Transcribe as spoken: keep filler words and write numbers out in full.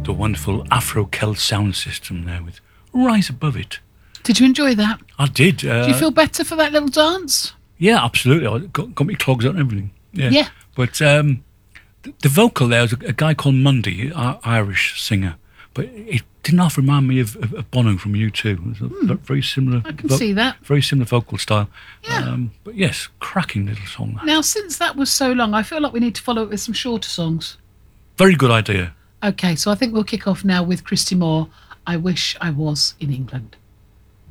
the wonderful Afro-Celt sound system there with Rise Above It. Did you enjoy that? I did. Uh, Do you feel better for that little dance? Yeah, absolutely. I got, got me clogs out and everything. Yeah. Yeah. But um, the, the vocal there was a, a guy called Mundy, an Irish singer. But it didn't half remind me of, of, of Bono from U two. It was a Hmm. very similar. I can see that. Very similar vocal style. Yeah. Um, but yes, cracking little song. That. Now, since that was so long, I feel like we need to follow it with some shorter songs. Very good idea. Okay, so I think we'll kick off now with Christy Moore, I Wish I Was in England.